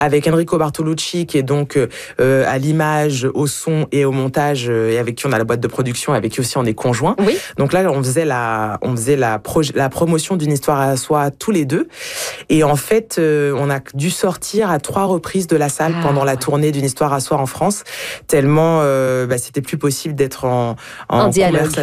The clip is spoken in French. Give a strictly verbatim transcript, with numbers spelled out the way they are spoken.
avec Enrico Bartolucci, qui est donc euh, à l'image, au son et au montage, euh, et avec qui on a la boîte de production, avec qui aussi on est conjoints. Oui. Donc là, on faisait la, on faisait la, proje- la promotion d'une histoire à soi tous les deux. Et en fait, euh, on a dû sortir à trois reprises de la salle Ah, pendant la ouais. tournée d'une histoire à soi en France, tellement euh, bah, c'était plus possible d'être en, En dialogue. conversation